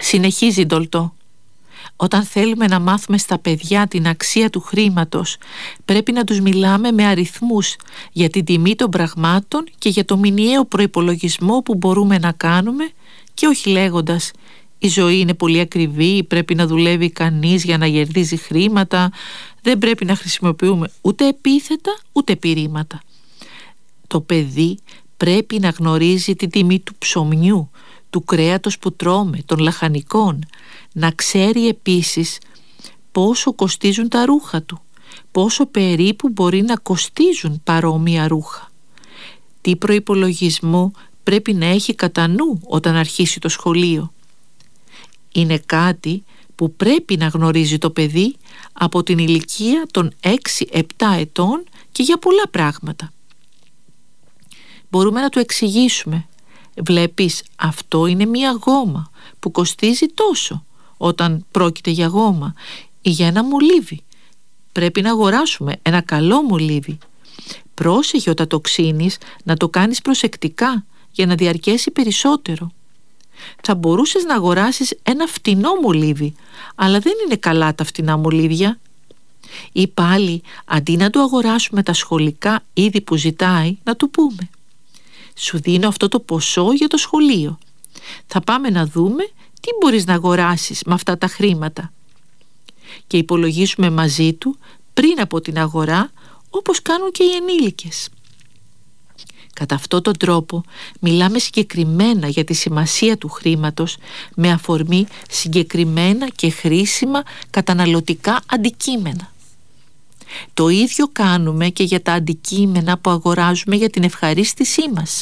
Συνεχίζει Ντολτό. Όταν θέλουμε να μάθουμε στα παιδιά την αξία του χρήματος, πρέπει να τους μιλάμε με αριθμούς για την τιμή των πραγμάτων και για το μηνιαίο προϋπολογισμό που μπορούμε να κάνουμε, και όχι λέγοντας «Η ζωή είναι πολύ ακριβή, πρέπει να δουλεύει κανείς για να κερδίζει χρήματα, δεν πρέπει να χρησιμοποιούμε ούτε επίθετα ούτε επιρρήματα». Το παιδί πρέπει να γνωρίζει τη τιμή του ψωμιού, του κρέατος που τρώμε, των λαχανικών, να ξέρει επίσης πόσο κοστίζουν τα ρούχα του, πόσο περίπου μπορεί να κοστίζουν παρόμοια ρούχα. Τι προϋπολογισμό πρέπει να έχει κατά νου όταν αρχίσει το σχολείο. Είναι κάτι που πρέπει να γνωρίζει το παιδί από την ηλικία των 6-7 ετών και για πολλά πράγματα. Μπορούμε να του εξηγήσουμε: «Βλέπεις, αυτό είναι μία γόμα που κοστίζει τόσο όταν πρόκειται για γόμα, ή για ένα μολύβι. Πρέπει να αγοράσουμε ένα καλό μολύβι. Πρόσεχε όταν το ξύνεις να το κάνεις προσεκτικά για να διαρκέσει περισσότερο. Θα μπορούσες να αγοράσεις ένα φτηνό μολύβι, αλλά δεν είναι καλά τα φτηνά μολύβια». Ή πάλι, αντί να του αγοράσουμε τα σχολικά είδη που ζητάει, να του πούμε: «Σου δίνω αυτό το ποσό για το σχολείο. Θα πάμε να δούμε τι μπορείς να αγοράσεις με αυτά τα χρήματα». Και υπολογίζουμε μαζί του πριν από την αγορά, όπως κάνουν και οι ενήλικες. Κατά αυτόν τον τρόπο μιλάμε συγκεκριμένα για τη σημασία του χρήματος με αφορμή συγκεκριμένα και χρήσιμα καταναλωτικά αντικείμενα. Το ίδιο κάνουμε και για τα αντικείμενα που αγοράζουμε για την ευχαρίστησή μας.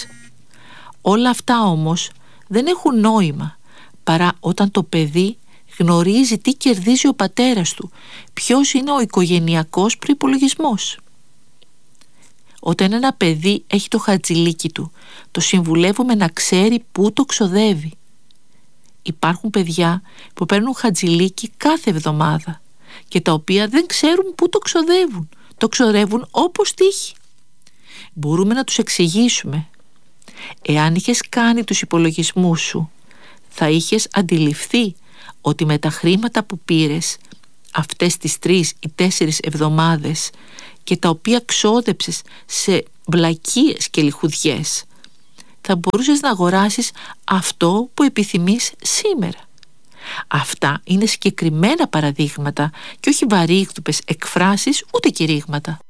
Όλα αυτά όμως δεν έχουν νόημα παρά όταν το παιδί γνωρίζει τι κερδίζει ο πατέρας του, ποιος είναι ο οικογενειακός προϋπολογισμός. Όταν ένα παιδί έχει το χατζηλίκι του, το συμβουλεύουμε να ξέρει πού το ξοδεύει. Υπάρχουν παιδιά που παίρνουν χατζηλίκι κάθε εβδομάδα και τα οποία δεν ξέρουν πού το ξοδεύουν. Το ξοδεύουν όπως τύχει. Μπορούμε να τους εξηγήσουμε: «Εάν είχες κάνει τους υπολογισμούς σου, θα είχες αντιληφθεί ότι με τα χρήματα που πήρες αυτές τις 3 ή 4 εβδομάδες και τα οποία ξόδεψες σε βλακίες και λιχουδιές, θα μπορούσες να αγοράσεις αυτό που επιθυμείς σήμερα». Αυτά είναι συγκεκριμένα παραδείγματα και όχι βαρύγδουπες εκφράσεις ούτε κηρύγματα.